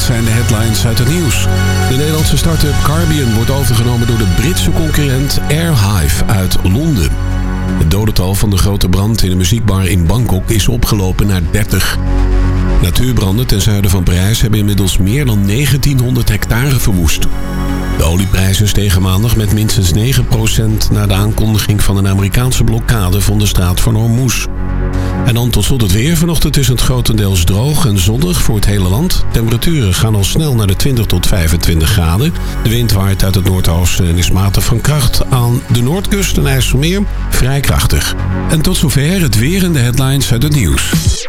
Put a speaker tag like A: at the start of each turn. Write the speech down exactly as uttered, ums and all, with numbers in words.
A: zijn de headlines uit het nieuws. De Nederlandse start-up Carbion wordt overgenomen door de Britse concurrent Airhive uit Londen. Het dodental van de grote brand in een muziekbar in Bangkok is opgelopen naar dertig. Natuurbranden ten zuiden van Parijs hebben inmiddels meer dan negentienhonderd hectare verwoest. De olieprijzen stegen maandag met minstens negen procent na de aankondiging van een Amerikaanse blokkade van de straat van Hormuz. En dan tot slot het weer. Vanochtend is het grotendeels droog en zonnig voor het hele land. Temperaturen gaan al snel naar de twintig tot vijfentwintig graden. De wind waait uit het noordoosten en is matig van kracht. Aan de noordkust en IJsselmeer vrij krachtig. En tot zover het weer en de headlines uit het nieuws.